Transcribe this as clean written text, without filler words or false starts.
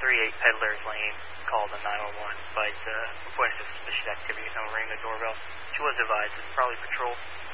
38 Peddler's Lane, called the 911, but requested suspicious activity, no ring the doorbell. She was advised it's probably patrol.